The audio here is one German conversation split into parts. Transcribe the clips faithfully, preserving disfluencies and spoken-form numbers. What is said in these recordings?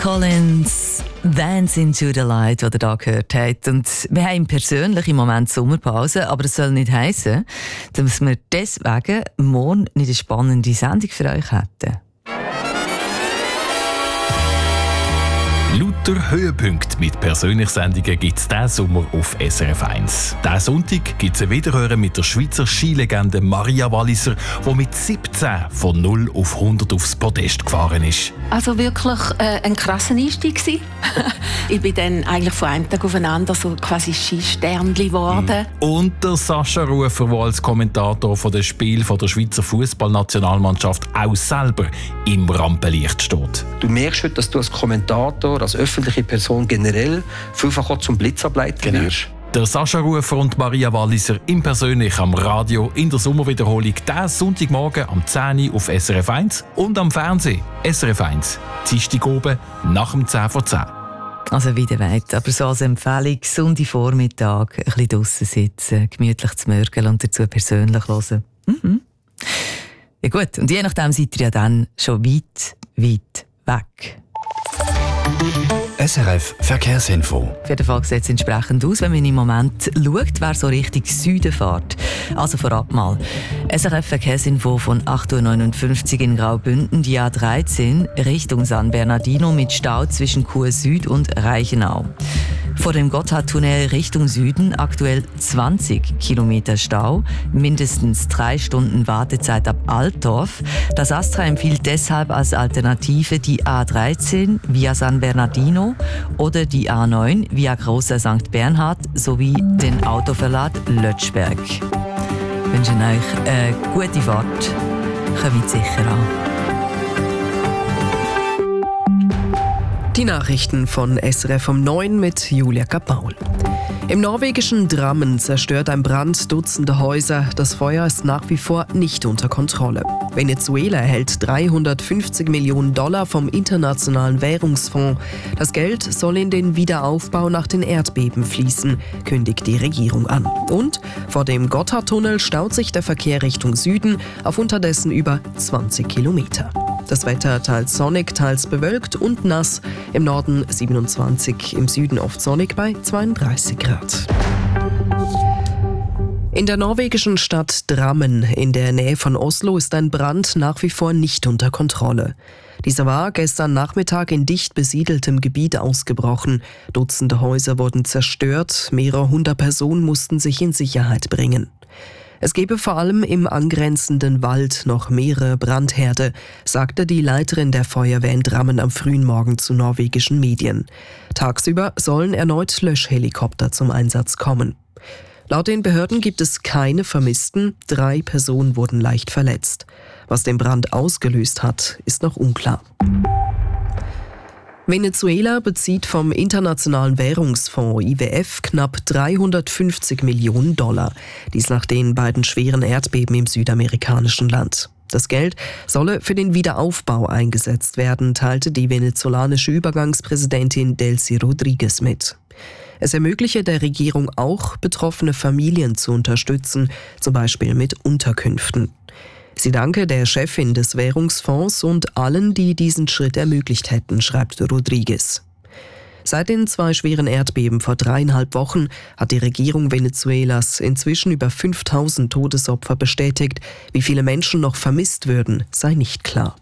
Collins, Dance into the Light, die ihr hier gehört habt. Und wir haben persönlich im Moment Sommerpause, aber das soll nicht heissen, dass wir deswegen morgen nicht eine spannende Sendung für euch hätten. Lauter Höhepunkte mit persönlichen Sendungen gibt es diesen Sommer auf S R F eins. Diesen Sonntag gibt es ein Wiederhören mit der Schweizer Skilegende Maria Walliser, die mit siebzehn von null auf hundert aufs Podest gefahren ist. Also wirklich äh, ein krasser Einstieg gewesen. Ich bin dann eigentlich von einem Tag aufeinander so quasi Skisternchen geworden. Und der Sascha Rufer, der als Kommentator von den Spielen der Schweizer Fußballnationalmannschaft auch selber im Rampenlicht steht. Du merkst heute, dass du als Kommentator, als öffentliche Person generell vielfach auch zum Blitzableiter wirst. Der Sascha Rufer und Maria Walliser im Persönlich am Radio in der Sommerwiederholung diesen Sonntagmorgen am zehn Uhr auf S R F eins und am Fernsehen S R F eins. Dienstag oben nach dem zehn vor zehn. Also wieder weit, aber so als Empfehlung, Sonntagvormittag, ein bisschen draussen sitzen, gemütlich zu mörgeln und dazu persönlich hören. Mhm. Ja gut, und je nachdem seid ihr ja dann schon weit, weit weg. S R F Verkehrsinfo. Auf jeden Fall sieht es entsprechend aus, wenn man im Moment schaut, wer so Richtung Süden fährt. Also vorab mal. S R F Verkehrsinfo von acht Uhr neunundfünfzig in Graubünden, die A dreizehn, Richtung San Bernardino mit Stau zwischen Chur Süd und Reichenau. Vor dem Gotthardtunnel Richtung Süden aktuell zwanzig Kilometer Stau, mindestens drei Stunden Wartezeit ab Altdorf. Das Astra empfiehlt deshalb als Alternative die A dreizehn via San Bernardino oder die A neun via Großer Sankt Bernhard sowie den Autoverlad Lötschberg. Ich wünsche euch eine gute Fahrt. Kommt sicher an. Die Nachrichten von S R F um neun mit Julia Kapaul. Im norwegischen Drammen zerstört ein Brand Dutzende Häuser. Das Feuer ist nach wie vor nicht unter Kontrolle. Venezuela erhält dreihundertfünfzig Millionen Dollar vom Internationalen Währungsfonds. Das Geld soll in den Wiederaufbau nach den Erdbeben fließen, kündigt die Regierung an. Und vor dem Gotthardtunnel staut sich der Verkehr Richtung Süden auf unterdessen über zwanzig Kilometer. Das Wetter teils sonnig, teils bewölkt und nass. Im Norden siebenundzwanzig, im Süden oft sonnig bei zweiunddreißig Grad. In der norwegischen Stadt Drammen in der Nähe von Oslo ist ein Brand nach wie vor nicht unter Kontrolle. Dieser war gestern Nachmittag in dicht besiedeltem Gebiet ausgebrochen. Dutzende Häuser wurden zerstört, mehrere hundert Personen mussten sich in Sicherheit bringen. Es gebe vor allem im angrenzenden Wald noch mehrere Brandherde, sagte die Leiterin der Feuerwehr in Drammen am frühen Morgen zu norwegischen Medien. Tagsüber sollen erneut Löschhelikopter zum Einsatz kommen. Laut den Behörden gibt es keine Vermissten, drei Personen wurden leicht verletzt. Was den Brand ausgelöst hat, ist noch unklar. Venezuela bezieht vom Internationalen Währungsfonds I W F knapp dreihundertfünfzig Millionen Dollar. Dies nach den beiden schweren Erdbeben im südamerikanischen Land. Das Geld solle für den Wiederaufbau eingesetzt werden, teilte die venezolanische Übergangspräsidentin Delcy Rodriguez mit. Es ermögliche der Regierung auch, betroffene Familien zu unterstützen, zum Beispiel mit Unterkünften. Sie danke der Chefin des Währungsfonds und allen, die diesen Schritt ermöglicht hätten, schreibt Rodriguez. Seit den zwei schweren Erdbeben vor dreieinhalb Wochen hat die Regierung Venezuelas inzwischen über fünftausend Todesopfer bestätigt. Wie viele Menschen noch vermisst würden, sei nicht klar.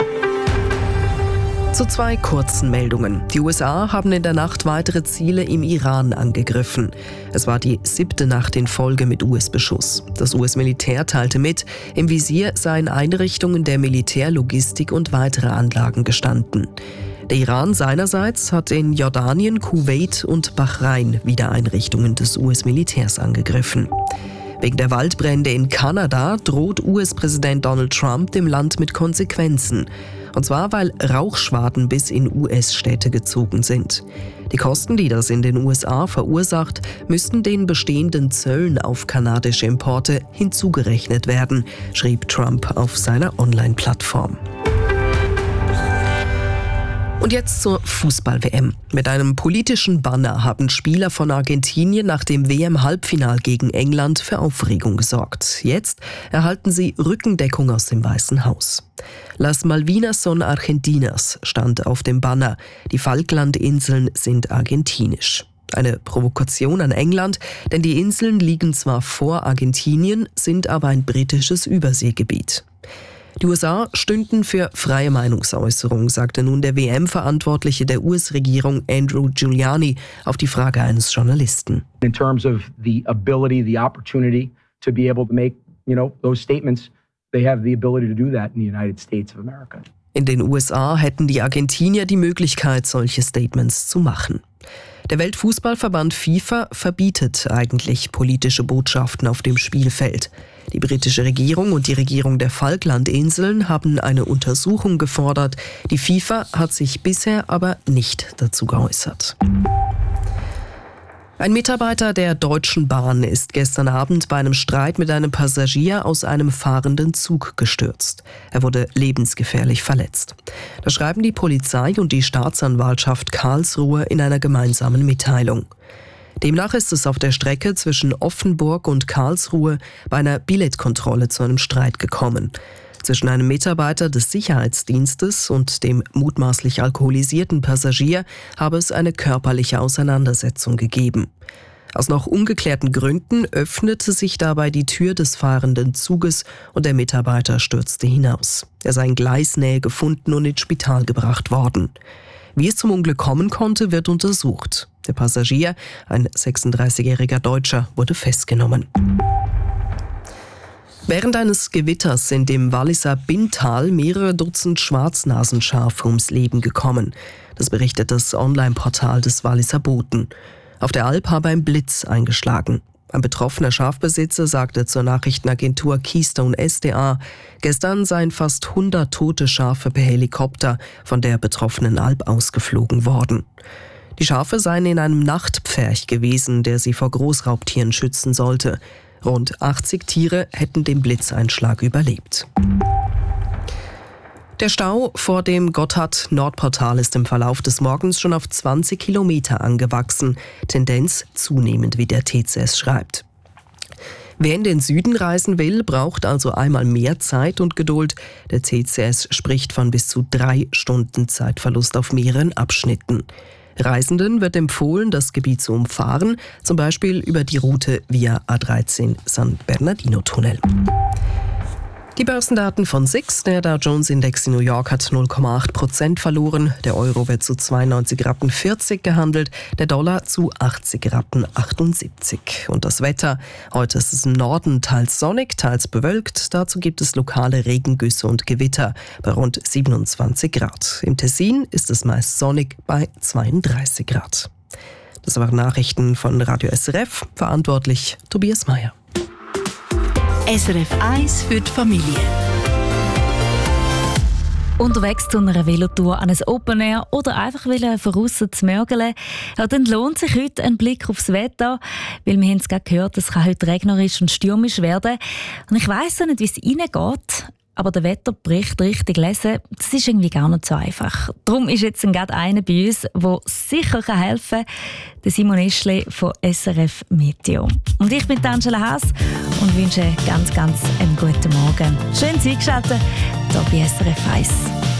Zu zwei kurzen Meldungen. Die U S A haben in der Nacht weitere Ziele im Iran angegriffen. Es war die siebte Nacht in Folge mit U S-Beschuss. Das U S-Militär teilte mit, im Visier seien Einrichtungen der Militärlogistik und weitere Anlagen gestanden. Der Iran seinerseits hat in Jordanien, Kuwait und Bahrain wieder Einrichtungen des U S-Militärs angegriffen. Wegen der Waldbrände in Kanada droht U S-Präsident Donald Trump dem Land mit Konsequenzen. Und zwar, weil Rauchschwaden bis in U S-Städte gezogen sind. Die Kosten, die das in den U S A verursacht, müssten den bestehenden Zöllen auf kanadische Importe hinzugerechnet werden, schrieb Trump auf seiner Online-Plattform. Und jetzt zur Fußball-W M. Mit einem politischen Banner haben Spieler von Argentinien nach dem W M-Halbfinal gegen England für Aufregung gesorgt. Jetzt erhalten sie Rückendeckung aus dem Weißen Haus. Las Malvinas son Argentinas stand auf dem Banner. Die Falklandinseln sind argentinisch. Eine Provokation an England, denn die Inseln liegen zwar vor Argentinien, sind aber ein britisches Überseegebiet. Die U S A stünden für freie Meinungsäußerung, sagte nun der W M-Verantwortliche der U S-Regierung Andrew Giuliani auf die Frage eines Journalisten. In terms of the ability, the opportunity to be able to make, you know, those statements, they have the ability to do that in the United States of America. In den U S A hätten die Argentinier die Möglichkeit, solche Statements zu machen. Der Weltfußballverband FIFA verbietet eigentlich politische Botschaften auf dem Spielfeld. Die britische Regierung und die Regierung der Falklandinseln haben eine Untersuchung gefordert. Die FIFA hat sich bisher aber nicht dazu geäußert. Ein Mitarbeiter der Deutschen Bahn ist gestern Abend bei einem Streit mit einem Passagier aus einem fahrenden Zug gestürzt. Er wurde lebensgefährlich verletzt. Das schreiben die Polizei und die Staatsanwaltschaft Karlsruhe in einer gemeinsamen Mitteilung. Demnach ist es auf der Strecke zwischen Offenburg und Karlsruhe bei einer Billetkontrolle zu einem Streit gekommen. Zwischen einem Mitarbeiter des Sicherheitsdienstes und dem mutmaßlich alkoholisierten Passagier habe es eine körperliche Auseinandersetzung gegeben. Aus noch ungeklärten Gründen öffnete sich dabei die Tür des fahrenden Zuges und der Mitarbeiter stürzte hinaus. Er sei in Gleisnähe gefunden und ins Spital gebracht worden. Wie es zum Unglück kommen konnte, wird untersucht. Der Passagier, ein sechsunddreißigjähriger Deutscher, wurde festgenommen. Während eines Gewitters sind im Walliser Binntal mehrere Dutzend Schwarznasenschafe ums Leben gekommen. Das berichtet das Online-Portal des Walliser Boten. Auf der Alp habe ein Blitz eingeschlagen. Ein betroffener Schafbesitzer sagte zur Nachrichtenagentur Keystone S D A, gestern seien fast hundert tote Schafe per Helikopter von der betroffenen Alp ausgeflogen worden. Die Schafe seien in einem Nachtpferch gewesen, der sie vor Großraubtieren schützen sollte. Rund achtzig Tiere hätten den Blitzeinschlag überlebt. Der Stau vor dem Gotthard-Nordportal ist im Verlauf des Morgens schon auf zwanzig Kilometer angewachsen. Tendenz zunehmend, wie der T C S schreibt. Wer in den Süden reisen will, braucht also einmal mehr Zeit und Geduld. Der T C S spricht von bis zu drei Stunden Zeitverlust auf mehreren Abschnitten. Reisenden wird empfohlen, das Gebiet zu umfahren, zum Beispiel über die Route via A dreizehn San Bernardino-Tunnel. Die Börsendaten von S I X. Der Dow Jones Index in New York hat null Komma acht Prozent verloren. Der Euro wird zu zweiundneunzig Rappen vierzig gehandelt, der Dollar zu achtzig Rappen achtundsiebzig. Und das Wetter? Heute ist es im Norden teils sonnig, teils bewölkt. Dazu gibt es lokale Regengüsse und Gewitter bei rund siebenundzwanzig Grad. Im Tessin ist es meist sonnig bei zweiunddreißig Grad. Das waren Nachrichten von Radio S R F. Verantwortlich Tobias Meyer. S R F eins für die Familie. Unterwegs zu einer Velotour an ein Open Air oder einfach von aussen zu mörgeln, ja, dann lohnt sich heute ein Blick aufs Wetter, weil wir haben es gerade gehört, es kann heute regnerisch und stürmisch werden. Und ich weiss auch nicht, wie es reingeht, aber der Wetterbericht richtig lesen, das ist irgendwie gar nicht so einfach. Darum ist jetzt gerade einer bei uns, der sicher helfen kann, der Simon Eschle von S R F Meteo. Und ich bin Angela Haas und wünsche ganz, ganz einen guten Morgen. Schön, Sie eingeschaltet hier bei S R F eins.